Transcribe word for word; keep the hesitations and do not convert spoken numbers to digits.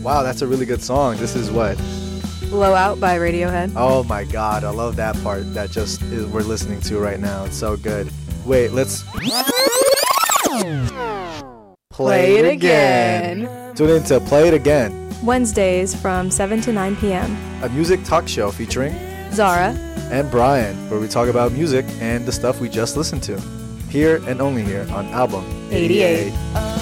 Wow, that's a really good song. This is what? Blowout by Radiohead. Oh my god, I love that part that just is, we're listening to right now. It's so good. Wait, let's Play it again. Tune in to Play It Again, Wednesdays from seven to nine p.m. a music talk show featuring Zara and Brian, where we talk about music and the stuff we just listened to. Here and only here on Album eighty-eight. eighty-eight.